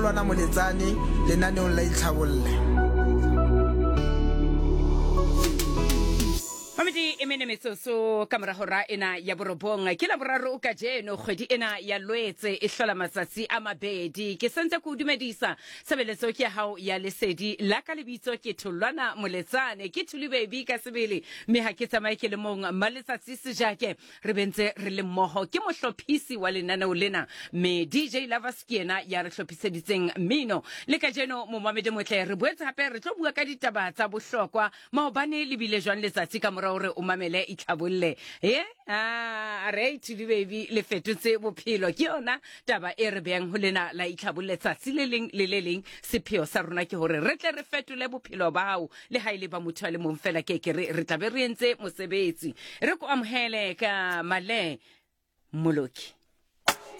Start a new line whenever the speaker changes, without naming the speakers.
lwana Moletsane lenaneong la itlhabolle.
Mamedi emene metsoso kamora hora ena ya borobong ke la boraro ka jeno kgwedi ena ya Lwetse e hlola matsatsi a mabedi ke sentse go dumedisa sebeletso ke hao ya lesedi la ka lebitso ke Tholwana Moletsane ke Thuli baby ka sebele me ha ke tsamaye ke le mong maletsatsi se jake re bentse re le mmoho ke mohlophisi wa lenaneo lena me DJ Lovers ke ena ya re hlophiseditseng mmino le ka jeno mo mamedi motle re boetse hape re tlo bua ka ditaba tsa bohlokwa maobane le bile jwang letsatsi ka mora hore o mamele itlhabolle re Thuli baby le fetotse bophelo ke yona taba e re beng ho lena la itlhabolle tsatsi le leng le le leng sepheo sa rona ke hore re tle re fetole bophelo ba hao le haile ba motho a le mong fela ke re tla be re entse mosebetsi re go amhele ka Male Moloki.